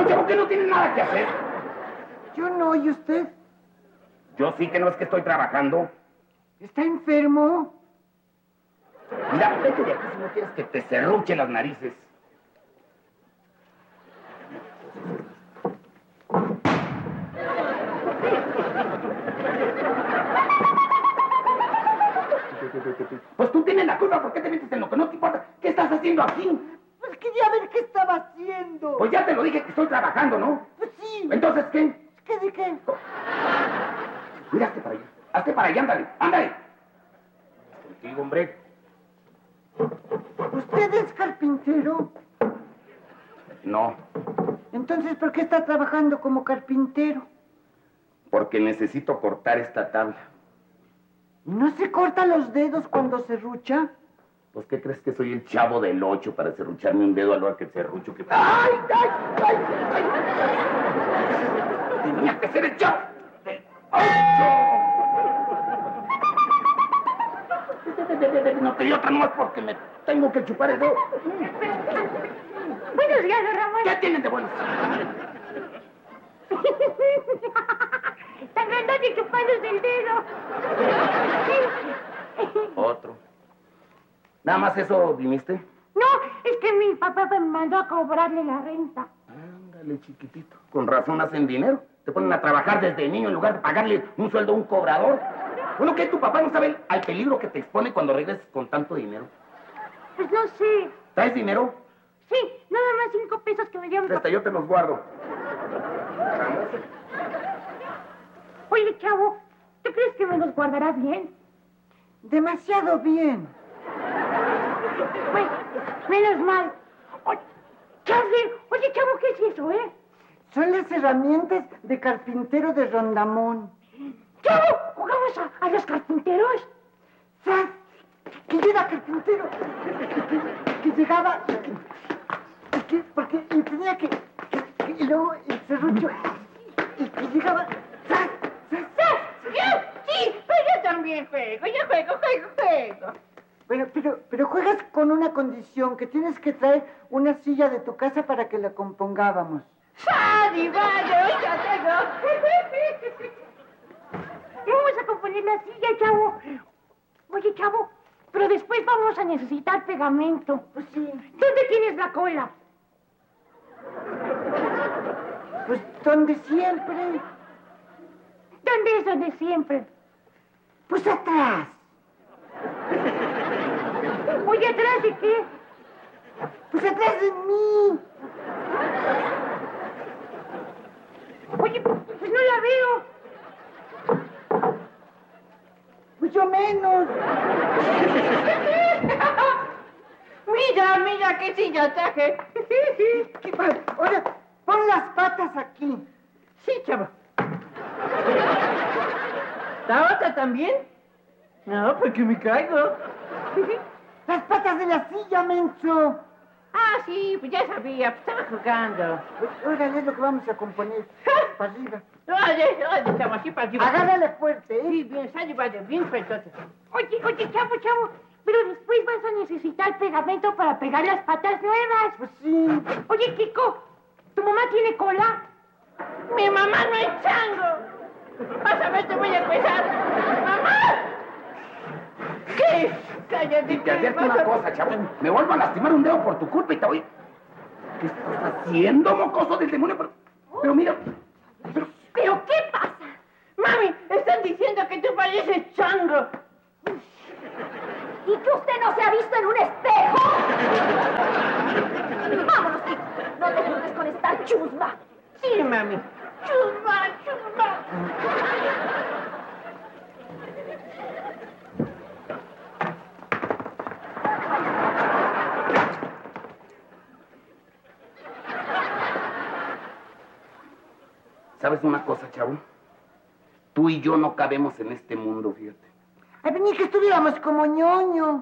chavo, que no tiene nada que hacer. Yo no, ¿y usted? Yo sí, que no es que estoy trabajando. ¿Está enfermo? Mira, vete de aquí si no quieres que te serruche las narices. Pues tú tienes la culpa, ¿por qué te metes en lo que no te importa? ¿Qué estás haciendo aquí? Pues quería ver qué estaba haciendo. Pues ya te lo dije que estoy trabajando, ¿no? Pues sí. ¿Entonces qué? ¿Qué de qué? Mira, hazte para allá, ándale, ándale. Contigo, hombre. ¿Usted es carpintero? No. Entonces, ¿por qué está trabajando como carpintero? Porque necesito cortar esta tabla. ¿Y no se corta los dedos cuando serrucha? Pues, ¿qué crees que soy el chavo del 8 para serrucharme un dedo a la hora que serrucho? Que... ¡Ay, ay, ay, ay! Tenía que ser el chavo del 8. No te di otra nomás porque me tengo que chupar el dedo. Buenos días, don Ramón. ¿Qué tienen de buenos? Tan grandote chupándose el dedo. Otro. ¿Nada más eso viniste? No, es que mi papá me mandó a cobrarle la renta. Ándale, chiquitito. Con razón hacen dinero. Te ponen a trabajar desde niño en lugar de pagarle un sueldo a un cobrador. Bueno, ¿qué? ¿Tu papá no sabe al peligro que te expone cuando regreses con tanto dinero? Pues no sé. ¿Traes dinero? Sí, nada más 5 pesos que me dieron. Hasta yo te los guardo. Oye, chavo, ¿tú crees que me los guardarás bien? Demasiado bien. Bueno, menos mal. Oye, Charlie, oye, chavo, ¿qué es eso, Son las herramientas de carpintero de Rondamón. Chavo, ¿jugamos a los carpinteros? ¿Sabes? Que yo era carpintero. Que llegaba... porque tenía que... Y luego el serrucho... Y que llegaba... ¡Sas! Sí, pero yo también juego. Yo juego. Bueno, pero juegas con una condición, que tienes que traer una silla de tu casa para que la compongábamos. ¡Vale, ya tengo! Vamos a componer la silla, chavo. Oye, chavo, pero después vamos a necesitar pegamento. Pues sí. ¿Dónde tienes la cola? Pues donde siempre. ¿Dónde es donde siempre? Pues atrás. Oye, ¿atrás de qué? Pues atrás de mí. Oye, pues no la veo. Pues yo menos. Mira, qué silla traje. ¿Qué pasa? Ahora, pon las patas aquí. Sí, chavo. ¿La otra también? No, porque me caigo. Las patas de la silla, menso. Ah, sí, pues ya sabía, pues estaba jugando. Pues, órale, es lo que vamos a componer. Para arriba. Oye, chavo, así para arriba. Agárrale fuerte, ¿eh? Sí, bien, sale, vaya, bien fuertote. Oye, chavo, pero después vas a necesitar pegamento para pegar las patas nuevas. Pues sí. Oye, Kiko, ¿tu mamá tiene cola? Mi mamá no es chango. Vas a ver, te voy a empezar. ¡Mamá! ¿Qué? Cállate. Y te advierto una cosa, chavo. Me vuelvo a lastimar un dedo por tu culpa y te voy... ¿Qué estás haciendo, mocoso del demonio? Pero mira... ¿Pero qué pasa? Mami, están diciendo que tú pareces chango. ¿Y que usted no se ha visto en un espejo? Vámonos, Kiko. No te juntes con esta chusma. Sí, mami. Chusma. ¿Sabes una cosa, chavo? Tú y yo no cabemos en este mundo, fíjate. Ay, venía que estuviéramos como ñoño.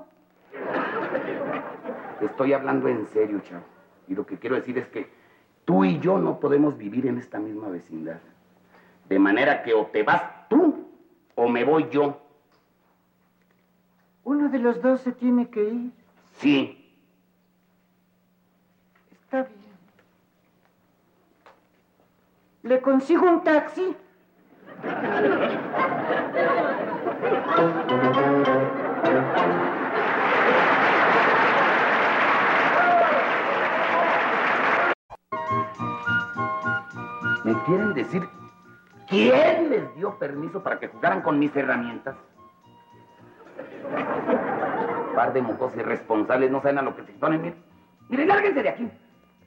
Estoy hablando en serio, chavo. Y lo que quiero decir es que tú y yo no podemos vivir en esta misma vecindad. De manera que o te vas tú o me voy yo. Uno de los dos se tiene que ir. Sí. Está bien. ¿Le consigo un taxi? ¿Me quieren decir quién les dio permiso para que jugaran con mis herramientas? Par de mocosos irresponsables, no saben a lo que se ponen. Miren, miren, lárguense de aquí.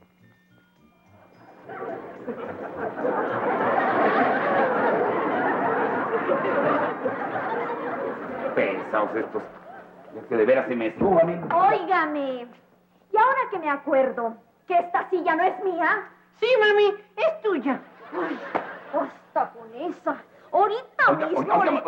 Pesados estos. Es que de veras se me suba, amigo. Óigame. Y ahora que me acuerdo que esta silla no es mía. Sí, mami, es tuya. Ay, basta con esa. Ahorita Oiga, mismo oiga, le...